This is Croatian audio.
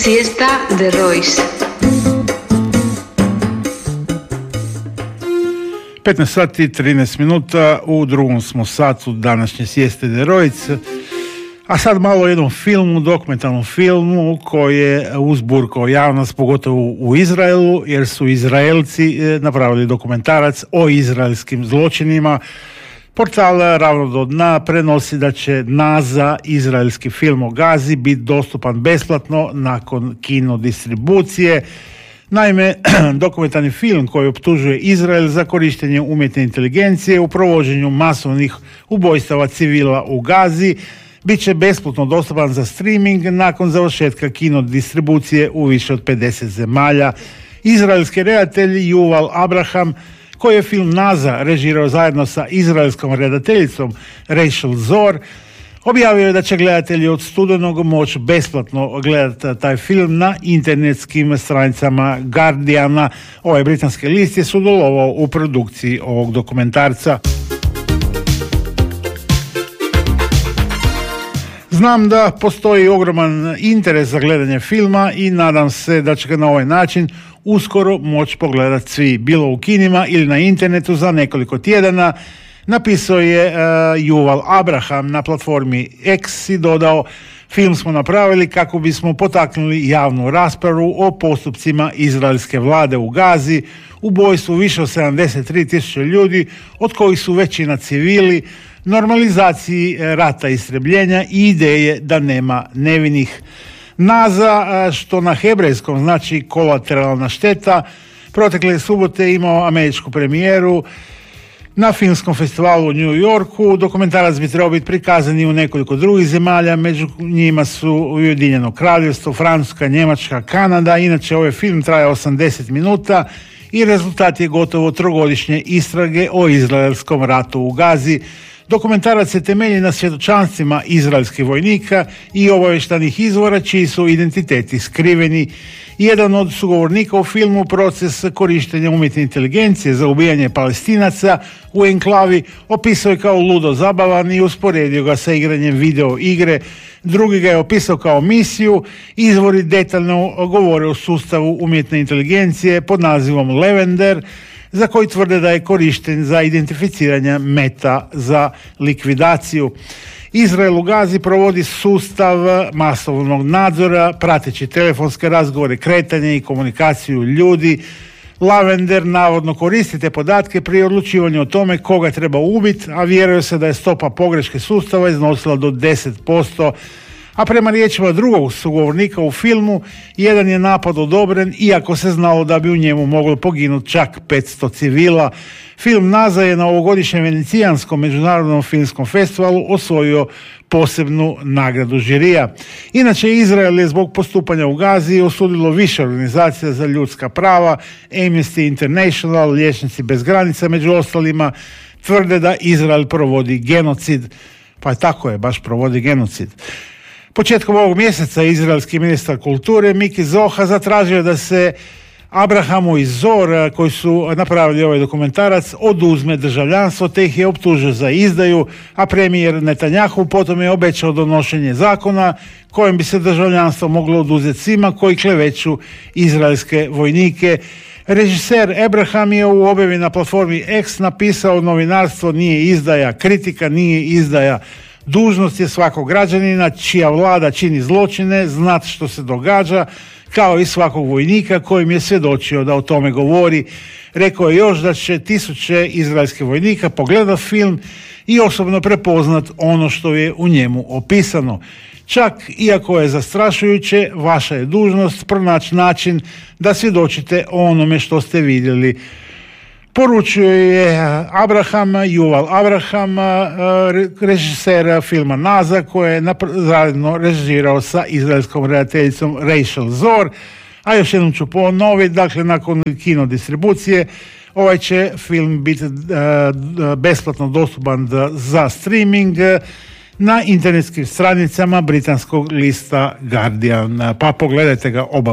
Siesta de Royce. 15 sati 13 minuta, u drugom smo satu današnje Sieste de Royce. A sad malo o jednom filmu, dokumentarnom filmu koji je uzburkao javnost, pogotovo u Izraelu, jer su Izraelci napravili dokumentarac o izraelskim zločinima. Portal Ravno do dna prenosi da će NASA, izraelski film o Gazi, biti dostupan besplatno nakon kino distribucije. Naime, dokumentarni film koji optužuje Izrael za korištenje umjetne inteligencije u provođenju masovnih ubojstava civila u Gazi bit će besplatno dostupan za streaming nakon završetka kino distribucije u više od 50 zemalja. Izraelski redatelj Yuval Abraham, koji je film NASA režirao zajedno sa izraelskom redateljicom Rachel Zor, objavio je da će gledatelji od studenog moći besplatno gledati taj film na internetskim stranicama Guardiana. Ovaj britanski list je sudjelovao u produkciji ovog dokumentarca. Znam da postoji ogroman interes za gledanje filma i nadam se da će ga na ovaj način uskoro moći pogledati svi, bilo u kinima ili na internetu za nekoliko tjedana. Napisao je Yuval Abraham na platformi X i dodao: film smo napravili kako bismo potaknuli javnu raspravu o postupcima izraelske vlade u Gazi, ubojstvu više od 73.000 ljudi, od kojih su većina civili, normalizaciji rata i istrebljenja i ideje da nema nevinih. NASA, što na hebrejskom znači kolateralna šteta, protekle subote imao američku premijeru na filmskom festivalu u New Yorku. Dokumentarac bi trebao biti prikazan i u nekoliko drugih zemalja, među njima su Ujedinjeno Kraljevstvo, Francuska, Njemačka, Kanada. Inače, ovaj film traje 80 minuta i rezultat je gotovo trogodišnje istrage o izraelskom ratu u Gazi. Dokumentarac se temelji na svjedočanstvima izraelskih vojnika i obavještajnih izvora čiji su identiteti skriveni. Jedan od sugovornika u filmu proces korištenja umjetne inteligencije za ubijanje Palestinaca u enklavi opisao je kao ludo zabavan i usporedio ga sa igranjem video igre. Drugi ga je opisao kao misiju. Izvori detaljno govore o sustavu umjetne inteligencije pod nazivom Lavender, za koji tvrde da je korišten za identificiranje meta za likvidaciju. Izrael u Gazi provodi sustav masovnog nadzora, prateći telefonske razgovore, kretanje i komunikaciju ljudi. Lavender navodno koristi te podatke pri odlučivanju o tome koga treba ubiti, a vjeruje se da je stopa pogreške sustava iznosila do 10%. A prema riječima drugog sugovornika u filmu, jedan je napad odobren, iako se znalo da bi u njemu moglo poginuti čak 500 civila. Film NASA je na ovogodišnjem Venecijanskom međunarodnom filmskom festivalu osvojio posebnu nagradu žirija. Inače, Izrael je zbog postupanja u Gazi osudilo više organizacija za ljudska prava. Amnesty International, Liječnici bez granica, među ostalima, tvrde da Izrael provodi genocid. Pa tako je, baš provodi genocid. Početkom ovog mjeseca izraelski ministar kulture Miki Zoha zatražio da se Abrahamu i Zor, koji su napravili ovaj dokumentarac, oduzme državljanstvo, te ih je optužio za izdaju, a premijer Netanjahu potom je obećao donošenje zakona kojim bi se državljanstvo moglo oduzeti svima koji kleveću izraelske vojnike. Režiser Abraham je u objavi na platformi X napisao: novinarstvo nije izdaja, kritika nije izdaja. Dužnost je svakog građanina čija vlada čini zločine znati što se događa, kao i svakog vojnika kojim je svjedočio da o tome govori. Rekao je još da će tisuće izraelskih vojnika pogledati film i osobno prepoznat ono što je u njemu opisano. Čak iako je zastrašujuće, vaša je dužnost pronaći način da svjedočite o onome što ste vidjeli. Poručio je Yuval Abraham, režiser filma NASA, koji je zajedno režirao sa izraelskom redateljicom Rachel Zor. A još jednom ću ponoviti, dakle, nakon kino distribucije ovaj će film biti besplatno dostupan za streaming na internetskim stranicama britanskog lista Guardian. Pa pogledajte ga oba.